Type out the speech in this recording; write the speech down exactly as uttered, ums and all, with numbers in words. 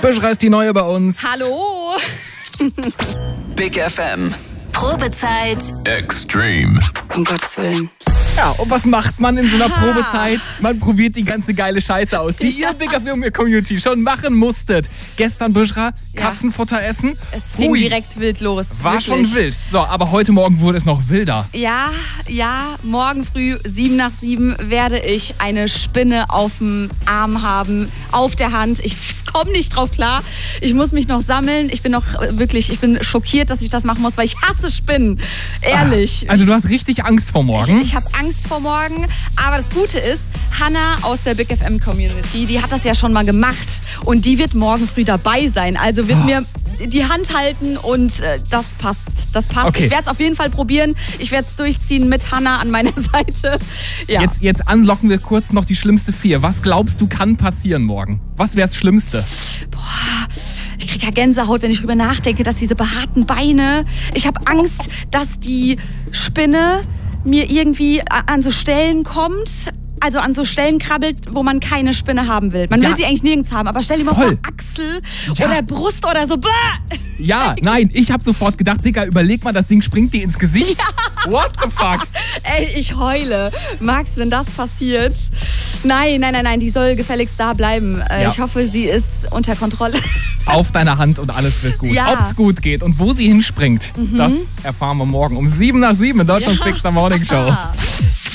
Büschra ist die Neue bei uns. Hallo. Big F M. Probezeit Extreme. Um Gottes Willen. Ja, und was macht man in so einer Probezeit? Man probiert die ganze geile Scheiße aus, die ihr Big F M-Community schon machen musstet. Gestern, Büschra, Katzenfutter essen. Es ging Hui. direkt wild los. War wirklich. schon wild. So, aber heute Morgen wurde es noch wilder. Ja, ja, morgen früh, sieben nach sieben, werde ich eine Spinne auf dem Arm haben, auf der Hand. Ich komme nicht drauf klar. Ich muss mich noch sammeln. Ich bin noch wirklich, ich bin schockiert, dass ich das machen muss, weil ich hasse Spinnen. Ehrlich. Ah, also du hast richtig Angst vor morgen? Ich, ich habe Angst vor morgen. Aber das Gute ist, Hannah aus der Big F M-Community, die hat das ja schon mal gemacht. Und die wird morgen früh dabei sein. Also wird oh. mir die Hand halten und äh, das passt. Das passt. Okay. Ich werde es auf jeden Fall probieren. Ich werde es durchziehen mit Hannah an meiner Seite. Ja. Jetzt, jetzt unlocken wir kurz noch die schlimmste vier. Was glaubst du, kann passieren morgen? Was wäre das Schlimmste? Boah, ich kriege ja Gänsehaut, wenn ich drüber nachdenke, dass diese behaarten Beine... Ich habe Angst, dass die Spinne mir irgendwie an so Stellen kommt... Also an so Stellen krabbelt, wo man keine Spinne haben will. Man ja. will sie eigentlich nirgends haben, aber stell dir mal Voll. vor, Achsel ja. oder Brust oder so. Bäh. Ja, nein, ich habe sofort gedacht, Digga, überleg mal, das Ding springt dir ins Gesicht. Ja. What the fuck? Ey, ich heule. Max, wenn das passiert... Nein, nein, nein, nein, die soll gefälligst da bleiben. Äh, ja. Ich hoffe, sie ist unter Kontrolle. Auf deiner Hand und alles wird gut. Ja. Ob es gut geht und wo sie hinspringt, mhm. das erfahren wir morgen um sieben nach sieben in Deutschlands ja. Big Star Morning Show.